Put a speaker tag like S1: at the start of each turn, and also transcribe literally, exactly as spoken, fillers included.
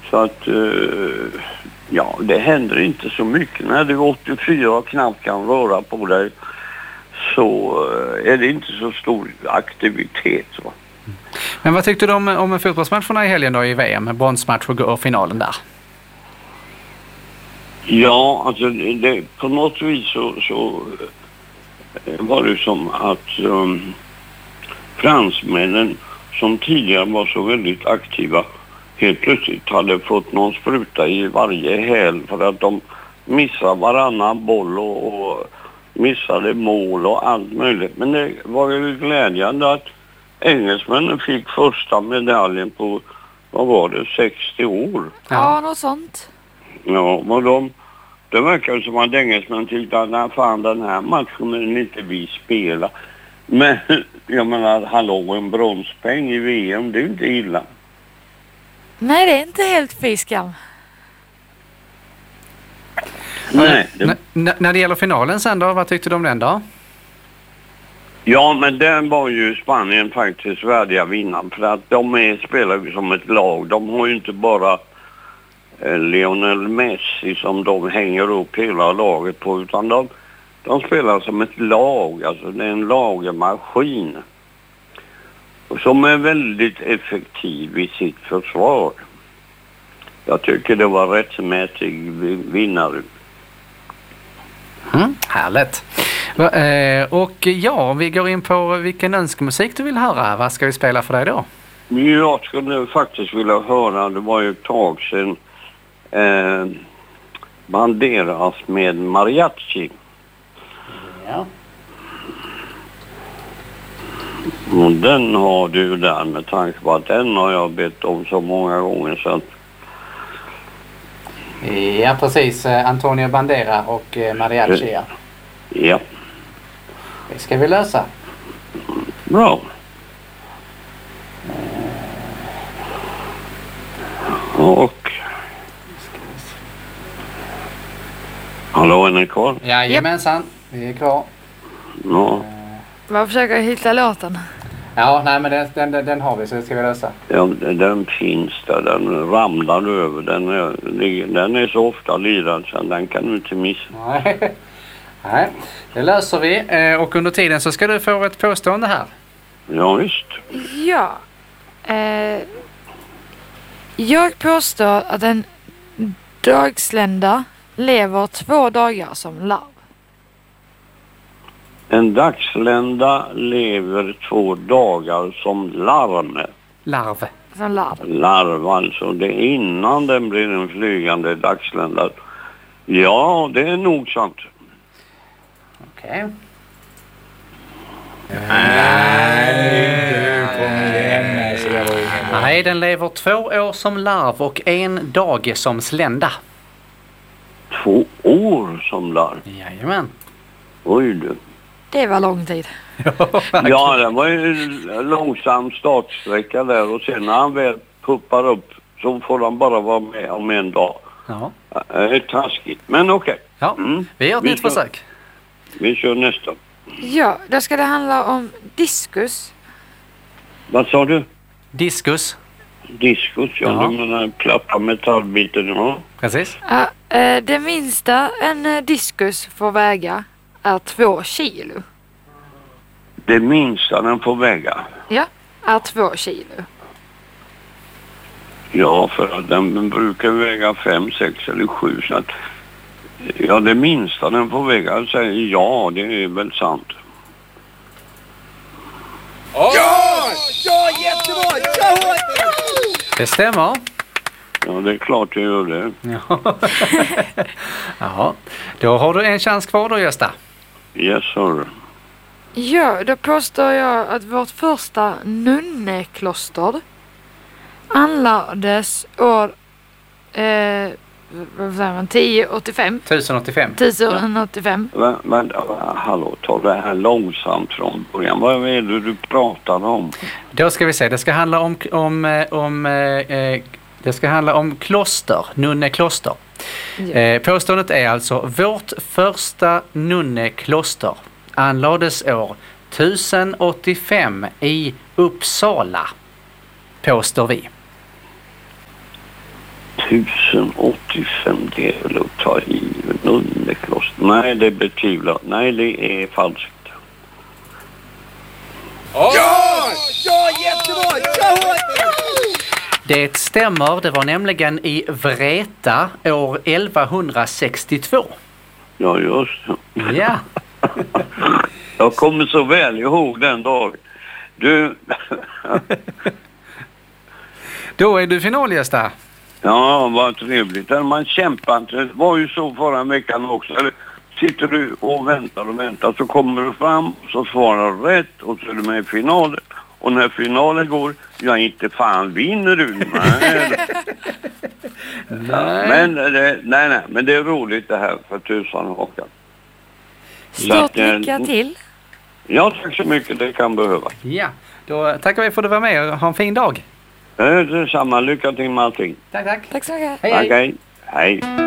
S1: Så att, eh, ja, det händer inte så mycket. När du är åttiofyra och knappt kan röra på dig så eh, är det inte så stor aktivitet. Va?
S2: Men vad tyckte du om, om fotbollsmatcherna i helgen då i V M? Bronsmatch och, och finalen där?
S1: Ja, alltså det, på något vis så, så var det som att um, fransmännen som tidigare var så väldigt aktiva helt plötsligt hade fått någon spruta i varje häl för att de missade varannan boll och, och missade mål och allt möjligt. Men det var ju glädjande att engelsmännen fick första medaljen på, vad var det, sextio år.
S3: Ja, något sånt.
S1: Ja, men de, det verkar som att engelsmännen tyckte att när fan den här matchen vill inte vi spela. Men jag menar, hallå, en bronspeng i V M, det är inte illa.
S3: Nej, det är inte helt fiskam.
S1: Nej. Det...
S2: N- när det gäller finalen sen då, vad tyckte du om den då?
S1: Ja, men den var ju Spanien faktiskt värdiga vinnaren för att de är, spelar ju som ett lag. De har ju inte bara eh, Lionel Messi som de hänger upp hela laget på, utan de, de spelar som ett lag. Alltså det är en lagmaskin som är väldigt effektiv i sitt försvar. Jag tycker det var rättmätig vinnare.
S2: Mm, härligt. Va, eh, och ja, vi går in på vilken önskemusik du vill höra. Vad ska vi spela för dig då?
S1: Jag skulle faktiskt vilja höra, det var ju ett tag sedan, eh, Banderas med mariachi.
S2: Ja.
S1: Och den har du där med tanke på att den har jag bett om så många gånger så att...
S2: Ja, precis. Antonio Bandera och mariachi. Ja.
S1: Ja.
S2: Det ska vi lösa.
S1: Bra. Och... Hallå, är ni kvar?
S2: Jajamensan, vi är kvar.
S1: Ja.
S3: Man försöker hitta låten.
S2: Ja, nej men den, den, den har vi så det ska vi lösa.
S1: Ja, den finns där. Den ramlar över. Den är, den är så ofta lirad så den kan du inte missa.
S2: Nej. Nej, det löser vi. Och under tiden så ska du få ett påstående här.
S1: Ja, visst.
S3: Ja. Eh, jag påstår att en dagslända lever två dagar som larv.
S1: En dagslända lever två dagar som larv.
S2: Larv.
S3: Som larv.
S1: Larv, alltså. Det är innan den blir en flygande dagslända. Ja, det är nog sant.
S2: Okej. Okay.
S4: Nej, kom igen. Så det var ingen...
S2: Nej, den lever två år som larv och en dag som slända.
S1: Två år som larv?
S2: Jajamän.
S1: Oj du.
S3: Det var lång tid.
S1: Ja, det var ju en långsam startsträcka där och sen när han väl puppar upp så får han bara vara med om en dag.
S2: Ja.
S1: Det är taskigt, men okej. Okay.
S2: Ja,
S1: mm.
S2: vi gör ett
S1: vi
S2: nytt
S1: kör,
S2: försök.
S1: Vi kör nästa.
S3: Ja, då ska det handla om diskus.
S1: Vad sa du?
S2: Diskus.
S1: Diskus, ja.
S2: Ja.
S1: Du menar klappa metallbiten, ja.
S2: Precis.
S3: Ja, eh, det minsta en eh, diskus får väga är två kilo.
S1: Det minsta den får väga?
S3: Ja, är två kilo.
S1: Ja, för att den brukar väga fem, sex eller sju. Så att, ja, det minsta den får väga säger ja, det är väl sant.
S4: Ja! Ja, jättebra! Ja!
S2: Det stämmer.
S1: Ja, det är klart det gör det.
S2: Ja. Ja. Då har du en chans kvar då, Gösta.
S1: Yes, sir.
S3: Ja, då påstår jag att vårt första nunnekloster anlades år eh, vad säger man, tio åttiofem.
S2: tusen åttiofem.
S3: tusen åttiofem.
S1: Men, men hallå, ta det här långsamt från början. Vad är det du pratar om?
S2: Då ska vi se, det ska handla om, om, om eh, det ska handla om kloster, nunnekloster.
S3: Ja.
S2: Eh, påståendet är alltså vårt första nunnekloster anlades år tusen åttiofem i Uppsala, påstår vi.
S1: tusen åttiofem, det är väl att ta i Nunnekloster. Nej, det betvivlar. Nej, det är falskt.
S4: Ja! Ja, jättebra! Ja!
S2: Det stämmer, det var nämligen i Vreta år elvahundrasextiotvå.
S1: Ja, just det.
S2: Ja.
S1: Jag kommer så väl ihåg den dagen. Du...
S2: Då är du finalgäst där.
S1: Ja, vad trevligt. Man kämpar. Det var ju så förra veckan också. Eller, sitter du och väntar och väntar så kommer du fram och så svarar du rätt och så är du med i finalen. Och när finalen går, ja inte fan vinner du. Nej.
S2: Nej.
S1: Men, det, nej, nej, men det är roligt det här för tusan Håkan.
S3: Stort lycka till.
S1: Ja, tack så mycket. Det kan behöva.
S2: Ja, då tackar vi för att du var med och ha en fin dag.
S1: Det är samma. Lycka till med allting.
S2: Tack, tack.
S3: Tack så mycket.
S2: Hej,
S1: Tack,
S2: hej.
S1: hej. Hej.